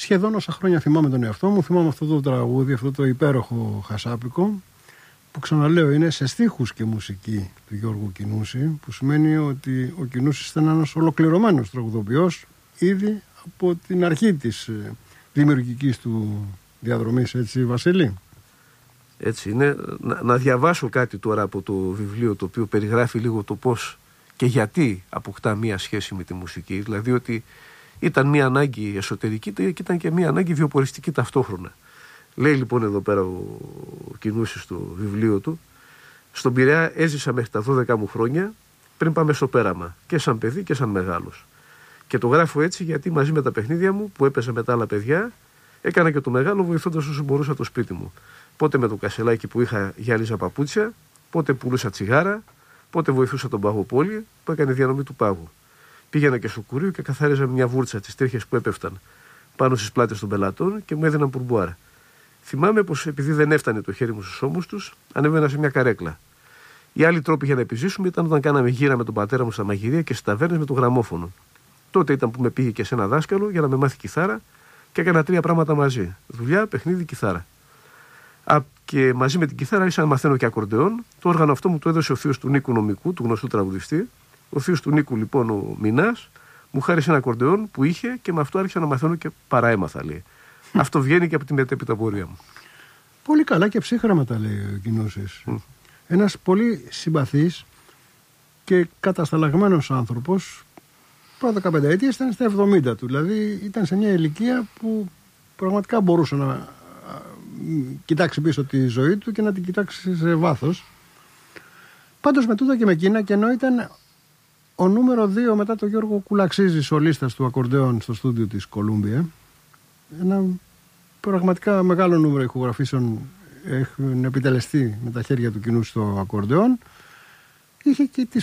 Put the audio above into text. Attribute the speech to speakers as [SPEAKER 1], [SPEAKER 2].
[SPEAKER 1] σχεδόν όσα χρόνια θυμάμαι τον εαυτό μου, θυμάμαι αυτό το τραγούδι, αυτό το υπέροχο χασάπικο, που ξαναλέω είναι σε στίχους και μουσική του Γιώργου Κινούση, που σημαίνει ότι ο Κινούσης ήταν ένας ολοκληρωμένος τραγουδοποιός ήδη από την αρχή της δημιουργικής του διαδρομής, έτσι Βασίλη?
[SPEAKER 2] Έτσι είναι. Να διαβάσω κάτι τώρα από το βιβλίο, το οποίο περιγράφει λίγο το πώς και γιατί αποκτά μία σχέση με τη μουσική. Δηλαδή ότι ήταν μία ανάγκη εσωτερική και ήταν και μία ανάγκη βιοποριστική ταυτόχρονα. Λέει λοιπόν εδώ πέρα ο Κινούσης στο βιβλίο του: στον Πειραιά έζησα μέχρι τα 12 μου χρόνια πριν πάμε στο πέραμα, και σαν παιδί και σαν μεγάλος. Και το γράφω έτσι γιατί μαζί με τα παιχνίδια μου που έπαιζα με τα άλλα παιδιά, έκανα και το μεγάλο βοηθώντας όσο μπορούσα το σπίτι μου. Πότε με το κασελάκι που είχα γυάλιζα παπούτσια, πότε πουλούσα τσιγάρα, πότε βοηθούσα τον παγοπόλη που έκανε διανομή του πάγου. Πήγαινα και στο κουρίο και καθάριζα μια βούρτσα τις τρίχες που έπεφταν πάνω στις πλάτες των πελατών και μου έδιναν πουρμπουάρα. Θυμάμαι πως επειδή δεν έφτανε το χέρι μου στους ώμους τους, ανέβαινα σε μια καρέκλα. Οι άλλοι τρόποι για να επιζήσουμε ήταν όταν κάναμε γύρα με τον πατέρα μου στα μαγειρία και στις ταβέρνες με το γραμμόφωνο. Τότε ήταν που με πήγε και σε ένα δάσκαλο για να με μάθει κιθάρα και έκανα 3 πράγματα μαζί: δουλειά, παιχνίδι, κιθάρα. Και μαζί με την κιθάρα άρχισα να μαθαίνω και ακορντεόν. Το όργανο αυτό μου το έδωσε ο θείος του Νίκου Νομικού, του γνωστού τραγουδιστή. Ο θείος του Νίκου, λοιπόν, ο Μινάς, μου χάρισε ένα ακορντεόν που είχε και με αυτό άρχισα να μαθαίνω και παραέμαθα, λέει. Αυτό βγαίνει και από τη μετέπειτα πορεία μου.
[SPEAKER 1] Πολύ καλά και ψύχραμα τα λέει ο Κινούσης. Ένας πολύ συμπαθής και κατασταλαγμένος άνθρωπος. Πρώτα 15 ετία ήταν στα 70 του. Δηλαδή ήταν σε μια ηλικία που πραγματικά μπορούσε να κοιτάξει πίσω τη ζωή του και να την κοιτάξει σε βάθος. Πάντως με τούτα και με εκείνα, και ενώ ήταν ο νούμερο 2 μετά τον Γιώργο Κουλαξίζη, σολίστας του ακορντεόν στο στούντιο της Κολούμπια, ένα πραγματικά μεγάλο νούμερο ηχογραφήσεων έχουν επιτελεστεί με τα χέρια του Κινούση στο ακορντεόν, είχε και τις